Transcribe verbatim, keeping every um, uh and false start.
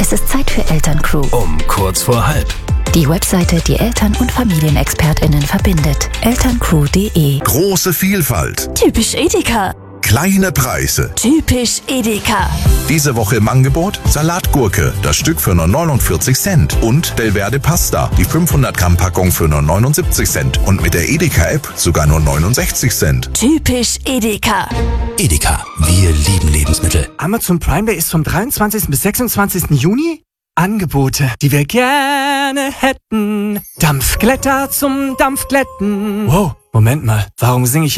Es ist Zeit für Elterncrew. Um kurz vor halb. Die Webseite, die Eltern- und FamilienexpertInnen verbindet. elterncrew punkt de. Große Vielfalt, Typisch Edeka. kleine Preise. Typisch Edeka. Diese Woche im Angebot Salatgurke, das Stück für nur neunundvierzig Cent. Und Belverde Pasta, die fünfhundert Gramm Packung für nur neunundsiebzig Cent. Und mit der Edeka-App sogar nur neunundsechzig Cent. Typisch Edeka. Edeka, wir lieben Lebensmittel. Amazon Prime Day ist vom dreiundzwanzigsten bis sechsundzwanzigsten Juni. Angebote, die wir gerne hätten. Dampfglätter zum Dampfglätten. Wow, Moment mal, warum singe ich